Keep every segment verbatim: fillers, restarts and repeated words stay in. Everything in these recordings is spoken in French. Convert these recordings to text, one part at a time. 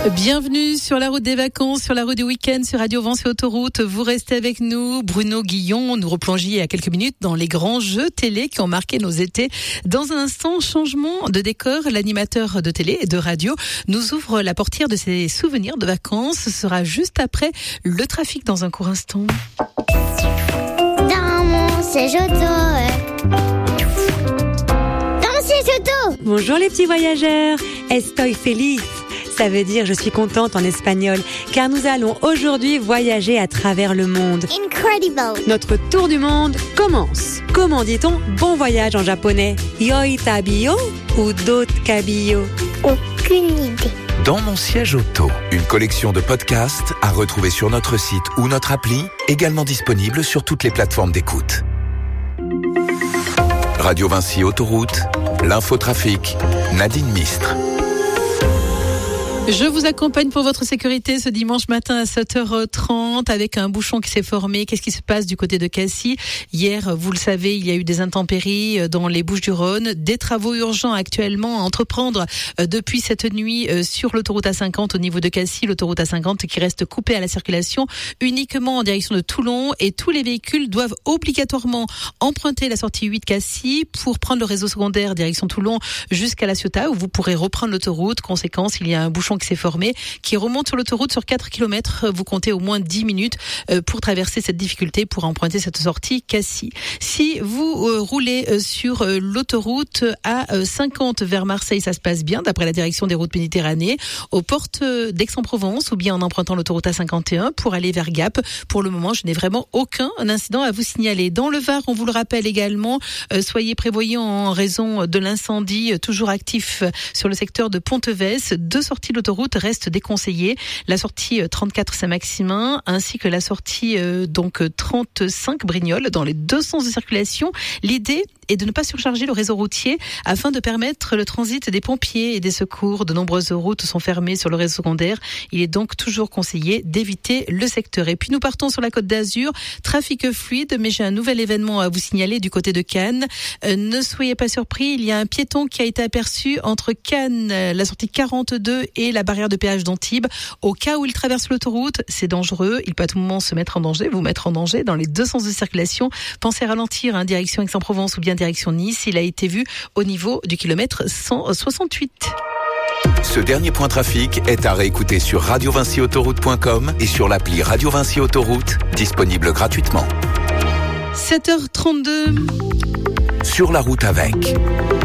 Bienvenue sur la route des vacances, sur la route du week-end, sur Radio Vinci Autoroute. Vous restez avec nous. Bruno Guillon nous replonge il y a quelques minutes dans les grands jeux télé qui ont marqué nos étés. Dans un instant, changement de décor. L'animateur de télé et de radio nous ouvre la portière de ses souvenirs de vacances. Ce sera juste après le trafic dans un court instant. Dans mon siège auto. Dans mon siège auto. Bonjour les petits voyageurs. Estoy feliz. Ça veut dire je suis contente en espagnol, car nous allons aujourd'hui voyager à travers le monde. Incredible. Notre tour du monde commence. Comment dit-on bon voyage en japonais? Yoi tabiyo ou dot kabiyo? Aucune idée. Dans mon siège auto, une collection de podcasts à retrouver sur notre site ou notre appli, également disponible sur toutes les plateformes d'écoute. Radio Vinci Autoroute, l'infotrafic, Nadine Mistre. Je vous accompagne pour votre sécurité ce dimanche matin à sept heures trente avec un bouchon qui s'est formé. Qu'est-ce qui se passe du côté de Cassis? Hier, vous le savez, il y a eu des intempéries dans les Bouches-du-Rhône. Des travaux urgents actuellement à entreprendre depuis cette nuit sur l'autoroute A cinquante au niveau de Cassis. L'autoroute A cinquante qui reste coupée à la circulation uniquement en direction de Toulon. Et tous les véhicules doivent obligatoirement emprunter la sortie huit Cassis pour prendre le réseau secondaire direction Toulon jusqu'à La Ciotat où vous pourrez reprendre l'autoroute. Conséquence, il y a un bouchon qui s'est formé, qui remonte sur l'autoroute sur quatre kilomètres. Vous comptez au moins dix minutes pour traverser cette difficulté, pour emprunter cette sortie Cassis. Si vous euh, roulez sur l'autoroute A cinquante vers Marseille, ça se passe bien, d'après la direction des routes Méditerranée, aux portes d'Aix-en-Provence, ou bien en empruntant l'autoroute A cinquante et un pour aller vers Gap. Pour le moment, je n'ai vraiment aucun incident à vous signaler. Dans le Var, on vous le rappelle également, euh, soyez prévoyants en raison de l'incendie toujours actif sur le secteur de Pontevès. Deux sorties de l'autoroute reste déconseillée, la sortie trente-quatre Saint-Maximin ainsi que la sortie euh, donc trente-cinq Brignoles dans les deux sens de circulation. L'idée est de ne pas surcharger le réseau routier afin de permettre le transit des pompiers et des secours. De nombreuses routes sont fermées sur le réseau secondaire. Il est donc toujours conseillé d'éviter le secteur. Et puis nous partons sur la Côte d'Azur. Trafic fluide, mais j'ai un nouvel événement à vous signaler du côté de Cannes. Euh, ne soyez pas surpris, il y a un piéton qui a été aperçu entre Cannes, la sortie quarante-deux et la barrière de péage d'Antibes. Au cas où il traverse l'autoroute, c'est dangereux. Il peut à tout moment se mettre en danger, vous mettre en danger dans les deux sens de circulation. Pensez à ralentir, hein, direction Aix-en-Provence ou bien direction Nice. Il a été vu au niveau du kilomètre cent soixante-huit. Ce dernier point trafic est à réécouter sur radio vinci autoroute point com et sur l'appli Radio Vinci Autoroute, disponible gratuitement. sept heures trente-deux. Sur la route avec...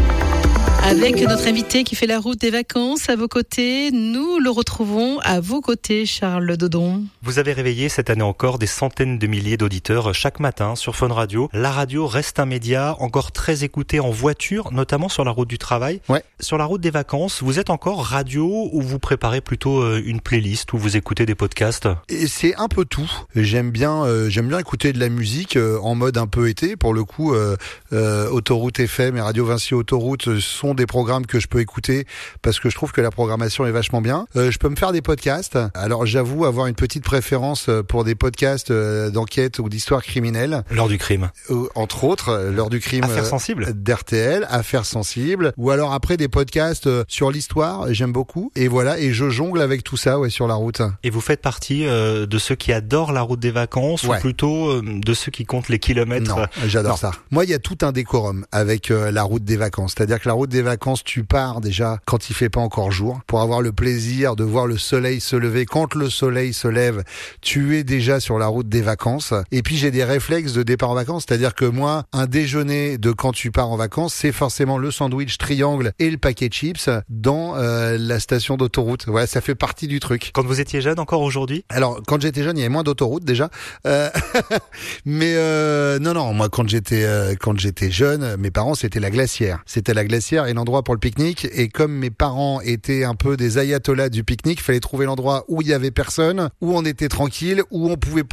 Avec notre invité qui fait la route des vacances à vos côtés, nous le retrouvons à vos côtés, Charles Dodon. Vous avez réveillé cette année encore des centaines de milliers d'auditeurs chaque matin sur Fun Radio. La radio reste un média encore très écouté en voiture, notamment sur la route du travail. Ouais. Sur la route des vacances, vous êtes encore radio ou vous préparez plutôt une playlist ou vous écoutez des podcasts? Et c'est un peu tout. J'aime bien, euh, j'aime bien écouter de la musique euh, en mode un peu été. Pour le coup, euh, euh, Autoroute F M et Radio Vinci Autoroute sont des programmes que je peux écouter parce que je trouve que la programmation est vachement bien. Euh, je peux me faire des podcasts. Alors j'avoue avoir une petite préférence pour des podcasts euh, d'enquête ou d'histoire criminelle. L'heure du crime. Euh, entre autres, l'heure du crime. Affaires sensibles. Euh, d'R T L, Affaires sensibles. Ou alors après des podcasts euh, sur l'histoire, j'aime beaucoup. Et voilà, et je jongle avec tout ça ouais, sur la route. Et vous faites partie euh, de ceux qui adorent la route des vacances ouais. ou plutôt euh, de ceux qui comptent les kilomètres? Non, j'adore non. ça. Moi, il y a tout un décorum avec euh, la route des vacances. C'est-à-dire que la route des vacances, tu pars déjà quand il fait pas encore jour pour avoir le plaisir de voir le soleil se lever. Quand le soleil se lève, tu es déjà sur la route des vacances. Et puis j'ai des réflexes de départ en vacances, c'est-à-dire que moi, un déjeuner de quand tu pars en vacances, c'est forcément le sandwich triangle et le paquet de chips dans euh, la station d'autoroute. Ouais, ça fait partie du truc. Quand vous étiez jeune encore aujourd'hui? Alors quand j'étais jeune, il y avait moins d'autoroutes déjà. Euh, mais euh, non non, moi quand j'étais euh, quand j'étais jeune, mes parents c'était la Glacière. C'était la Glacière et l'endroit pour le pique-nique. Et comme mes parents étaient un peu des ayatollahs du pique-nique, il fallait trouver l'endroit où il y avait personne, où on était tranquille, où on pouvait